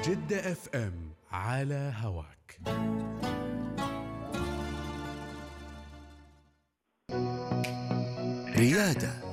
جدة اف ام على هواك. ريادة.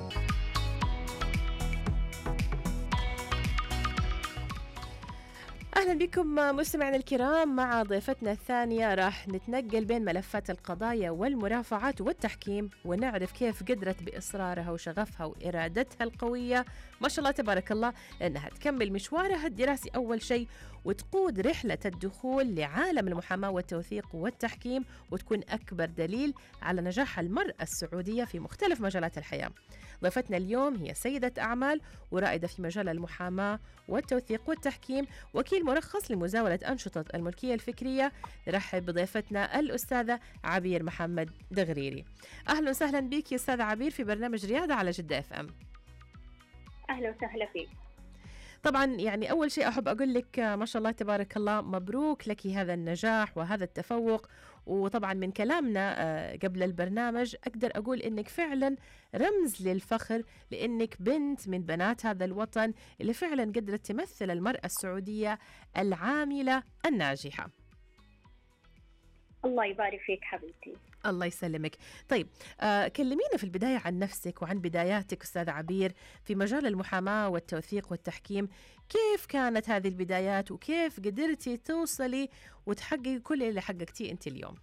أهلا بكم مستمعينا الكرام. مع ضيفتنا الثانية راح نتنقل بين ملفات القضايا والمرافعات والتحكيم، ونعرف كيف قدرت بإصرارها وشغفها وإرادتها القوية ما شاء الله تبارك الله أنها تكمل مشوارها الدراسي أول شيء، وتقود رحلة الدخول لعالم المحاماة والتوثيق والتحكيم، وتكون أكبر دليل على نجاح المرأة السعودية في مختلف مجالات الحياة. ضيفتنا اليوم هي سيدة أعمال ورائدة في مجال المحاماة والتوثيق والتحكيم، وكيل مرخص لمزاولة أنشطة الملكية الفكرية. نرحب بضيفتنا الأستاذة عبير محمد دغريري. أهلا وسهلا بك يا أستاذة عبير في برنامج ريادة على جدة اف ام. أهلا وسهلا فيك. طبعا يعني أول شيء أحب أقول لك ما شاء الله تبارك الله مبروك لك هذا النجاح وهذا التفوق. وطبعا من كلامنا قبل البرنامج أقدر أقول إنك فعلا رمز للفخر، لإنك بنت من بنات هذا الوطن اللي فعلا قدرت تمثل المرأة السعودية العاملة الناجحة. الله يبارك فيك حبيبتي. الله يسلمك. طيب كلمينا في البداية عن نفسك وعن بداياتك أستاذة عبير في مجال المحاماة والتوثيق والتحكيم. كيف كانت هذه البدايات وكيف قدرتي توصلي وتحققي كل اللي حققتيه أنت اليوم؟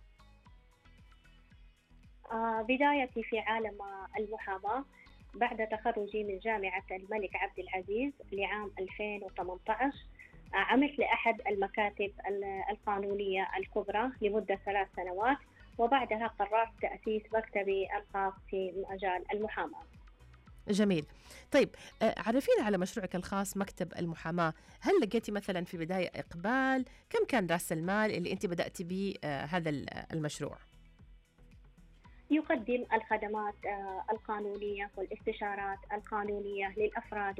بدايتي في عالم المحاماة بعد تخرجي من جامعة الملك عبد العزيز لعام 2018. عملت لأحد المكاتب القانونية الكبرى لمدة 3 سنوات، وبعدها قررت تأسيس مكتبي الخاص في مجال المحاماة. جميل. طيب عرفينا على مشروعك الخاص مكتب المحاماة. هل لقيتي مثلا في البداية إقبال؟ كم كان رأس المال اللي أنت بدأتي به هذا المشروع؟ يقدم الخدمات القانونية والاستشارات القانونية للأفراد